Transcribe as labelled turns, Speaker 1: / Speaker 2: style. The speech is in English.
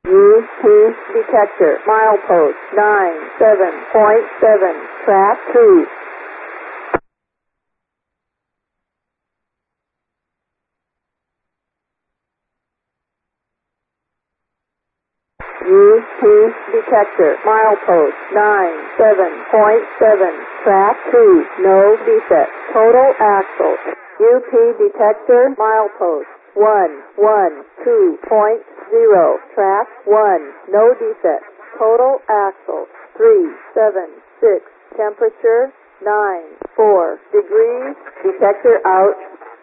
Speaker 1: UP detector, milepost 97.7, track 2. UP detector, milepost 97.7, track 2, no defect, total axle. UP detector, milepost 112.0, track 1, no defect, total axle 376, temperature 94 degrees, detector out.